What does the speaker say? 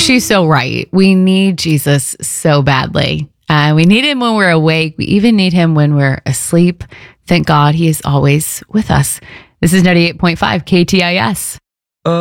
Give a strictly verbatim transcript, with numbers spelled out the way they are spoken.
She's so right. We need Jesus so badly. Uh, we need him when we're awake. We even need him when we're asleep. Thank God he is always with us. This is ninety-eight point five K T I S.